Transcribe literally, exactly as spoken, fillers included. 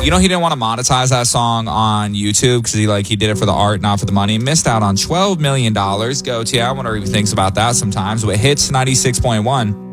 You know, he didn't want to monetize that song on YouTube because he like he did it for the art, not for the money. Missed out on twelve million dollars. Go T. I wonder what he thinks about that sometimes. But hits ninety-six point one.